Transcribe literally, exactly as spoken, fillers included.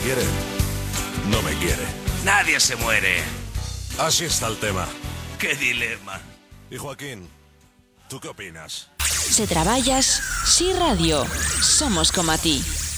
quiere, no me quiere. Nadie se muere. Así está el tema. ¡Qué dilema! Y Joaquín, ¿tú qué opinas? Se traballas, sí radio. Somos como a ti.